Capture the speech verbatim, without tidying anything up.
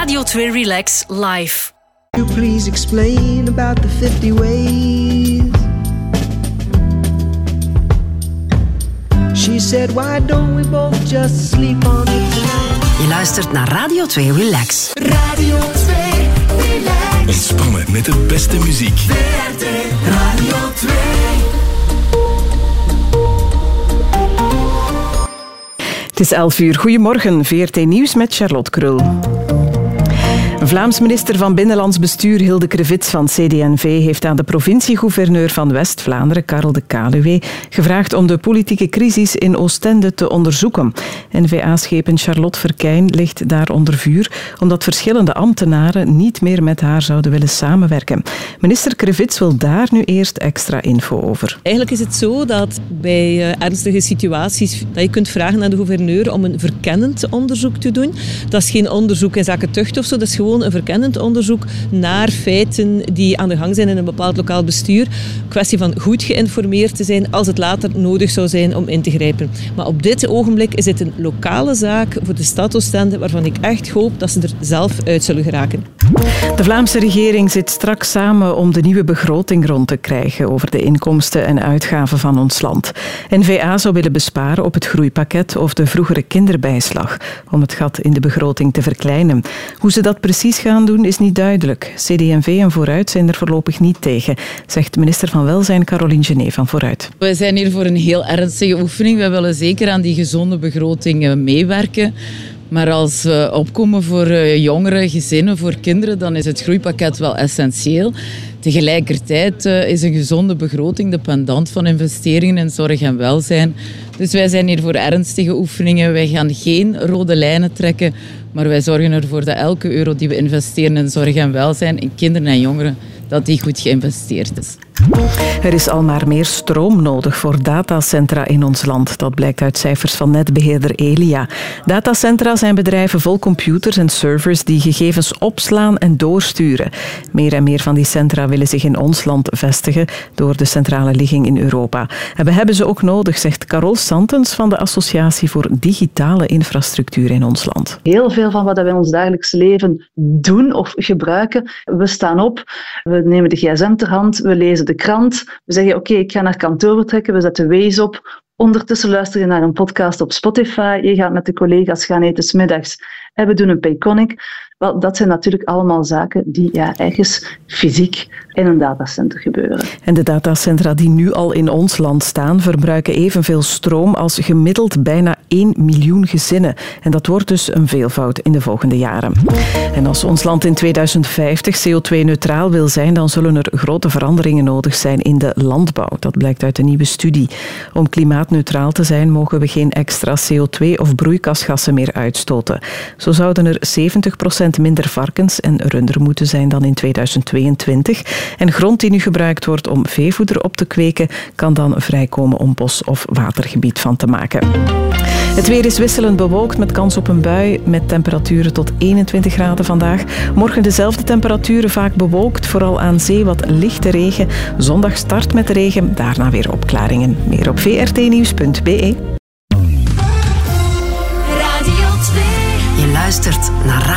Radio twee Relax live. You please explain about the fifty ways. She said, why don't we both just sleep on it tonight? Je luistert naar Radio twee Relax. Radio twee Relax. Ontspannen met de beste muziek. V R T Radio twee. Het is elf uur. Goedemorgen, V R T Nieuws met Charlotte Krul. Vlaams minister van Binnenlands Bestuur Hilde Krevits van C D en V heeft aan de provincie-gouverneur van West-Vlaanderen, Karel de Kaluwe, gevraagd om de politieke crisis in Oostende te onderzoeken. N V A-schepen Charlotte Verkijn ligt daar onder vuur, omdat verschillende ambtenaren niet meer met haar zouden willen samenwerken. Minister Krevits wil daar nu eerst extra info over. Eigenlijk is het zo dat bij uh, ernstige situaties dat je kunt vragen aan de gouverneur om een verkennend onderzoek te doen. Dat is geen onderzoek in zaken tucht of zo, dat is gewoon een verkennend onderzoek naar feiten die aan de gang zijn in een bepaald lokaal bestuur. Kwestie van goed geïnformeerd te zijn als het later nodig zou zijn om in te grijpen. Maar op dit ogenblik is het een lokale zaak voor de stad Oostende waarvan ik echt hoop dat ze er zelf uit zullen geraken. De Vlaamse regering zit straks samen om de nieuwe begroting rond te krijgen over de inkomsten en uitgaven van ons land. N V A zou willen besparen op het groeipakket of de vroegere kinderbijslag om het gat in de begroting te verkleinen. Hoe ze dat precies gaan doen is niet duidelijk. C D en V en Vooruit zijn er voorlopig niet tegen, zegt minister van Welzijn Caroline Genet van Vooruit. We zijn hier voor een heel ernstige oefening. We willen zeker aan die gezonde begroting meewerken. Maar als we opkomen voor jongeren, gezinnen, voor kinderen, dan is het groeipakket wel essentieel. Tegelijkertijd is een gezonde begroting de pendant van investeringen in zorg en welzijn. Dus wij zijn hier voor ernstige oefeningen. Wij gaan geen rode lijnen trekken, maar wij zorgen ervoor dat elke euro die we investeren in zorg en welzijn, in kinderen en jongeren, dat die goed geïnvesteerd is. Er is al maar meer stroom nodig voor datacentra in ons land. Dat blijkt uit cijfers van netbeheerder Elia. Datacentra zijn bedrijven vol computers en servers die gegevens opslaan en doorsturen. Meer en meer van die centra willen zich in ons land vestigen door de centrale ligging in Europa. En we hebben ze ook nodig, zegt Carol Santens van de Associatie voor Digitale Infrastructuur in ons land. Heel veel van wat we in ons dagelijks leven doen of gebruiken, we staan op, we nemen de gsm ter hand, we lezen de krant, we zeggen oké, okay, ik ga naar kantoor vertrekken, we zetten Waze op. Ondertussen luister je naar een podcast op Spotify, je gaat met de collega's gaan eten 's middags en we doen een Payconic. Wel, dat zijn natuurlijk allemaal zaken die ja, ergens fysiek in een datacenter gebeuren. En de datacentra die nu al in ons land staan, verbruiken evenveel stroom als gemiddeld bijna één miljoen gezinnen. En dat wordt dus een veelvoud in de volgende jaren. En als ons land in tweeduizend vijftig C O twee neutraal wil zijn, dan zullen er grote veranderingen nodig zijn in de landbouw. Dat blijkt uit een nieuwe studie. Om klimaatneutraal te zijn, mogen we geen extra C O twee of broeikasgassen meer uitstoten. Zo zouden er zeventig procent minder varkens en runder moeten zijn dan in tweeduizend tweeëntwintig. En grond die nu gebruikt wordt om veevoeder op te kweken, kan dan vrijkomen om bos- of watergebied van te maken. Het weer is wisselend bewolkt met kans op een bui met temperaturen tot eenentwintig graden vandaag. Morgen dezelfde temperaturen, vaak bewolkt, vooral aan zee wat lichte regen. Zondag start met regen, daarna weer opklaringen. Meer op v r t nieuws punt b e. Je luistert naar